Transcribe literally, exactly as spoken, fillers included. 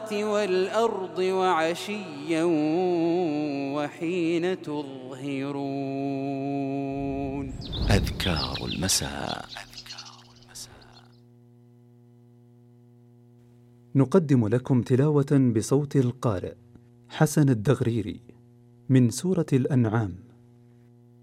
السماوات والأرض وعشيا وحين تظهرون. أذكار المساء. نقدم لكم تلاوة بصوت القارئ حسن الدغريري من سورة الأنعام.